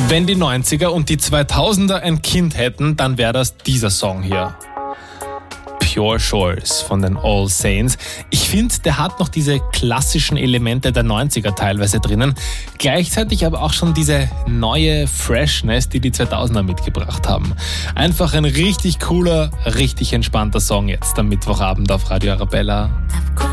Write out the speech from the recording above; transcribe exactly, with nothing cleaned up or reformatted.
Wenn die neunziger und die zweitausender ein Kind hätten, dann wäre das dieser Song hier. Pure Shores von den All Saints. Ich finde, der hat noch diese klassischen Elemente der neunziger teilweise drinnen, gleichzeitig aber auch schon diese neue Freshness, die die zweitausender mitgebracht haben. Einfach ein richtig cooler, richtig entspannter Song jetzt am Mittwochabend auf Radio Arabella.